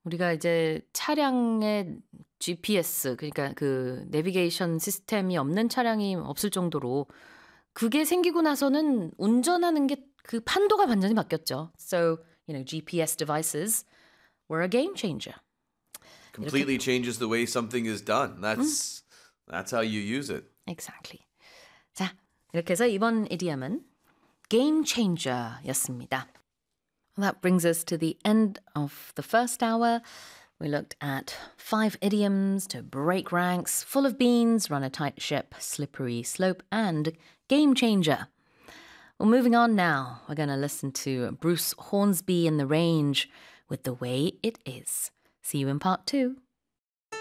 우리가 이제 차량의 GPS, 그러니까 그 내비게이션 시스템이 없는 차량이 없을 정도로 그게 생기고 나서는 운전하는 게 그 판도가 완전히 바뀌었죠. So, GPS devices were a game changer. 이렇게 Completely changes the way something is done. That's how you use it. Exactly. 자, 이렇게 해서 이번 idiom은 game changer였습니다. That brings us to the end of the first hour. We looked at 5 idioms to break ranks, full of beans, run a tight ship, slippery slope, and game changer. Well, moving on now, we're going to listen to Bruce Hornsby in the Range with The Way It Is. See you in part 2.